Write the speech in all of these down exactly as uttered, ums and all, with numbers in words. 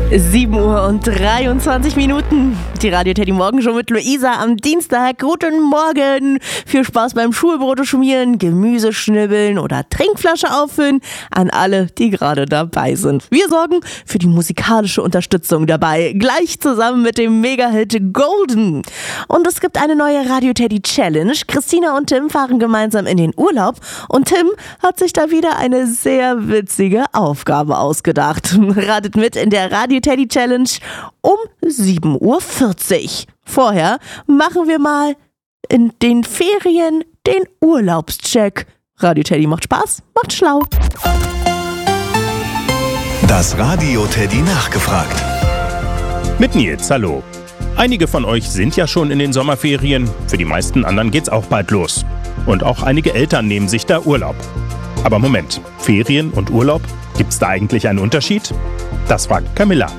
sieben Uhr und dreiundzwanzig Minuten. Die Radio Teddy Morgenshow mit Luisa am Dienstag. Guten Morgen. Viel Spaß beim Schulbrote schmieren, Gemüse schnibbeln oder Trinkflasche auffüllen an alle, die gerade dabei sind. Wir sorgen für die musikalische Unterstützung dabei. Gleich zusammen mit dem Mega-Hit Golden. Und es gibt eine neue Radio Teddy Challenge. Christina und Tim fahren gemeinsam in den Urlaub. Und Tim hat sich da wieder eine sehr witzige Aufgabe ausgedacht. Ratet mit in der Radio Teddy Challenge um sieben Uhr vierzig. Vorher machen wir mal in den Ferien den Urlaubscheck. Radio Teddy macht Spaß, macht schlau. Das Radio Teddy nachgefragt. Mit Nils, hallo. Einige von euch sind ja schon in den Sommerferien, für die meisten anderen geht's auch bald los. Und auch einige Eltern nehmen sich da Urlaub. Aber Moment, Ferien und Urlaub, gibt's da eigentlich einen Unterschied? Das fragt Camilla.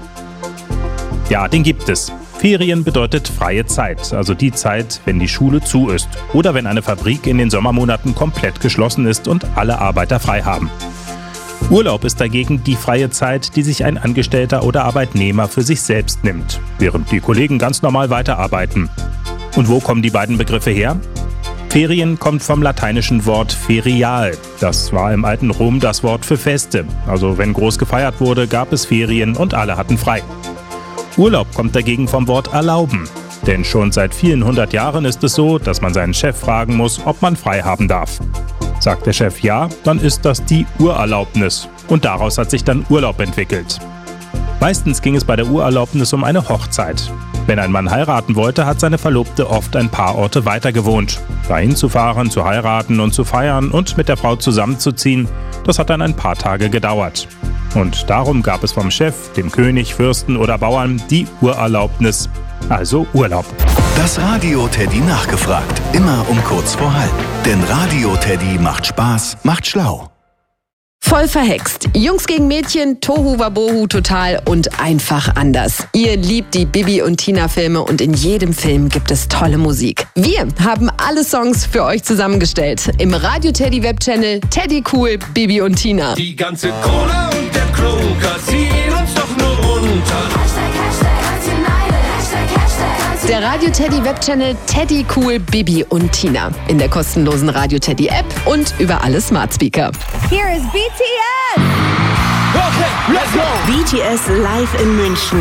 Ja, den gibt es. Ferien bedeutet freie Zeit, also die Zeit, wenn die Schule zu ist oder wenn eine Fabrik in den Sommermonaten komplett geschlossen ist und alle Arbeiter frei haben. Urlaub ist dagegen die freie Zeit, die sich ein Angestellter oder Arbeitnehmer für sich selbst nimmt, während die Kollegen ganz normal weiterarbeiten. Und wo kommen die beiden Begriffe her? Ferien kommt vom lateinischen Wort ferial. Das war im alten Rom das Wort für Feste. Also wenn groß gefeiert wurde, gab es Ferien und alle hatten frei. Urlaub kommt dagegen vom Wort erlauben. Denn schon seit vielen hundert Jahren ist es so, dass man seinen Chef fragen muss, ob man frei haben darf. Sagt der Chef ja, dann ist das die Urerlaubnis. Und daraus hat sich dann Urlaub entwickelt. Meistens ging es bei der Urerlaubnis um eine Hochzeit. Wenn ein Mann heiraten wollte, hat seine Verlobte oft ein paar Orte weiter gewohnt. Dahin zu fahren, zu heiraten und zu feiern und mit der Frau zusammenzuziehen, das hat dann ein paar Tage gedauert. Und darum gab es vom Chef, dem König, Fürsten oder Bauern die Urerlaubnis, also Urlaub. Das Radio Teddy nachgefragt, immer um kurz vor halb. Denn Radio Teddy macht Spaß, macht schlau. Voll verhext. Jungs gegen Mädchen, Tohu Wabohu total und einfach anders. Ihr liebt die Bibi und Tina Filme und in jedem Film gibt es tolle Musik. Wir haben alle Songs für euch zusammengestellt. Im Radio Teddy Webchannel Teddy Cool, Bibi und Tina. Die ganze Cola und der Klunker ziehen uns doch nur runter. Hashtag, Hashtag, Hashtag, Hashtag. Der Radio Teddy Webchannel Teddy Cool, Bibi und Tina. In der kostenlosen Radio Teddy App und über alle Smart Speaker. Here is B T S. Okay, let's go. B T S live in München.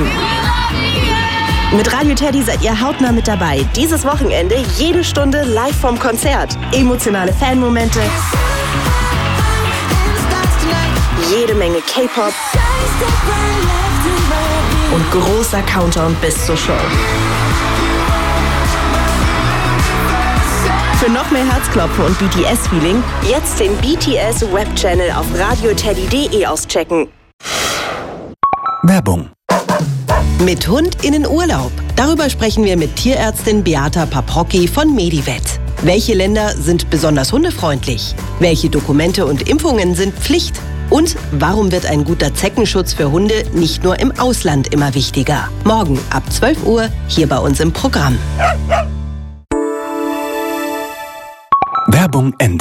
Mit Radio Teddy seid ihr hautnah mit dabei. Dieses Wochenende jede Stunde live vom Konzert. Emotionale Fanmomente. Jede Menge K-Pop. Und großer Countdown bis zur Show. Für noch mehr Herzklopfen und B T S-Feeling jetzt den B T S-Webchannel auf radioteddy punkt de auschecken. Werbung. Mit Hund in den Urlaub. Darüber sprechen wir mit Tierärztin Beata Paprocki von Medivet. Welche Länder sind besonders hundefreundlich? Welche Dokumente und Impfungen sind Pflicht? Und warum wird ein guter Zeckenschutz für Hunde nicht nur im Ausland immer wichtiger? Morgen ab zwölf Uhr hier bei uns im Programm. Werbung Ende.